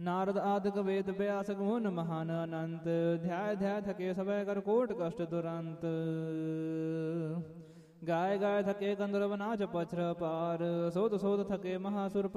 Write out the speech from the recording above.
नारद आदिक वेद व्यास गुण महान अनंत ध्याय ध्याय थके सभय कर कोट कष्ट दुरंत गाय गाय थके गंधर्व नाच पछर पार सोत सोत थके महासुर